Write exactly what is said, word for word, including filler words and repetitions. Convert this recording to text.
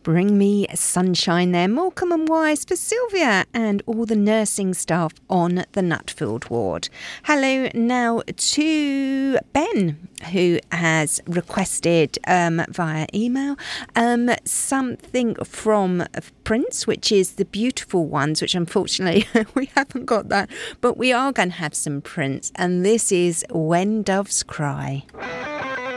Bring Me Sunshine there. Morecambe and Wise for Sylvia and all the nursing staff on the Nutfield ward. Hello now to Ben, who has requested um, via email um, something from Prince, which is The Beautiful Ones, which unfortunately we haven't got that, but we are going to have some Prince, and this is When Doves Cry.